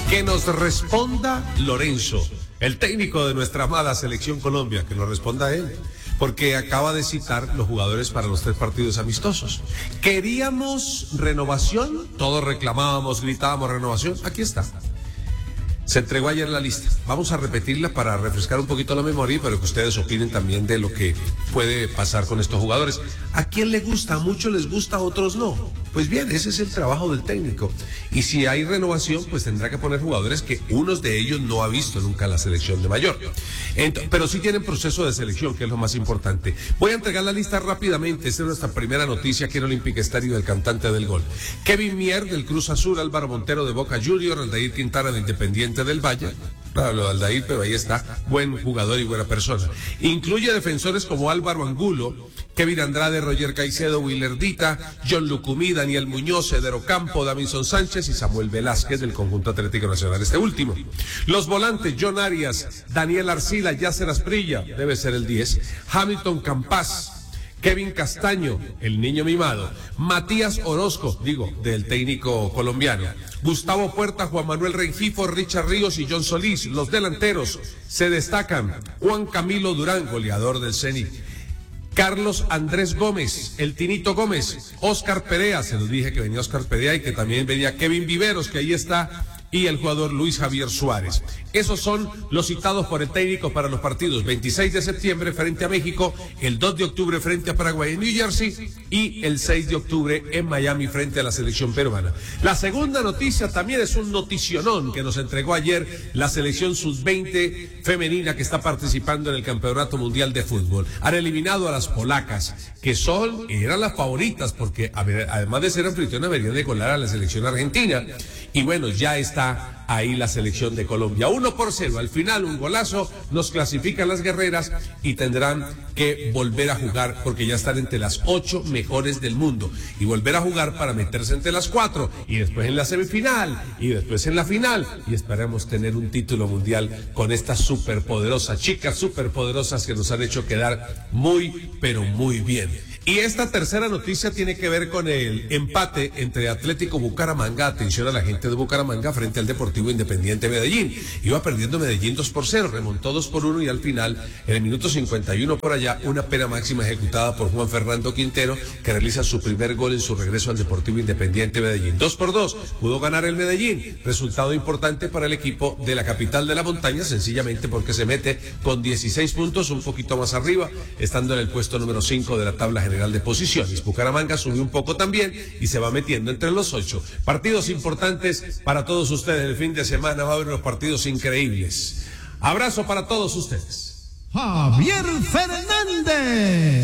Que nos responda Lorenzo, el técnico de nuestra amada Selección Colombia, que nos responda él, porque acaba de citar los jugadores para los 3 partidos amistosos. ¿Queríamos renovación? Todos reclamábamos, gritábamos renovación. Aquí está. Se entregó ayer la lista. Vamos a repetirla para refrescar un poquito la memoria, pero que ustedes opinen también de lo que puede pasar con estos jugadores. ¿A quién le gusta? A muchos les gusta, a otros no. Pues bien, ese es el trabajo del técnico. Y si hay renovación, pues tendrá que poner jugadores que unos de ellos no ha visto nunca la selección de mayor. Pero sí tienen proceso de selección, que es lo más importante. Voy a entregar la lista rápidamente. Esta es nuestra primera noticia aquí en Olímpica Estéreo del cantante del gol. Kevin Mier del Cruz Azul, Álvaro Montero de Boca Juniors, Aldair Quintana de Independiente del Valle. Claro, lo de Aldair, pero ahí está, buen jugador y buena persona. Incluye defensores como Álvaro Angulo, Kevin Andrade, Roger Caicedo, Willardita, John Lucumí, Daniel Muñoz, Cedero Campo, Davinson Sánchez y Samuel Velázquez del conjunto Atlético Nacional. Este último. Los volantes, John Arias, Daniel Arcila, Yasser Asprilla, debe ser el 10, Hamilton Campas, Kevin Castaño, el niño mimado, Matías Orozco, del técnico colombiano, Gustavo Puerta, Juan Manuel Rengifo, Richard Ríos y John Solís. Los delanteros se destacan Juan Camilo Durán, goleador del Zenit, Carlos Andrés Gómez, el Tinito Gómez, Oscar Perea, se los dije que venía Oscar Perea y que también venía Kevin Viveros, que ahí está, y el jugador Luis Javier Suárez. Esos son los citados por el técnico para los partidos 26 de septiembre frente a México, el 2 de octubre frente a Paraguay en New Jersey y el 6 de octubre en Miami frente a la selección peruana. La segunda noticia también es un noticionón que nos entregó ayer la selección sub-20 femenina que está participando en el Campeonato Mundial de Fútbol. Han eliminado a las polacas, que eran las favoritas porque además de ser anfitrionas deberían de colar a la selección argentina. Y bueno, ya está ahí la selección de Colombia. 1-0, al final un golazo, nos clasifican las guerreras y tendrán que volver a jugar porque ya están entre las 8 mejores del mundo y volver a jugar para meterse entre las 4 y después en la semifinal y después en la final y esperemos tener un título mundial con estas superpoderosas chicas, superpoderosas que nos han hecho quedar muy, pero muy bien. Y esta tercera noticia tiene que ver con el empate entre Atlético Bucaramanga, atención a la gente de Bucaramanga, frente al Deportivo Independiente Medellín. Iba perdiendo Medellín 2-0, remontó 2-1 y al final, en el minuto 51 por allá, una pena máxima ejecutada por Juan Fernando Quintero, que realiza su primer gol en su regreso al Deportivo Independiente Medellín. 2-2, pudo ganar el Medellín, resultado importante para el equipo de la capital de la montaña, sencillamente porque se mete con 16 puntos, un poquito más arriba, estando en el puesto número 5 de la tabla general de posiciones. Bucaramanga subió un poco también y se va metiendo entre los 8. Partidos importantes para todos ustedes. El fin de semana va a haber unos partidos increíbles. Abrazo para todos ustedes. Javier Fernández.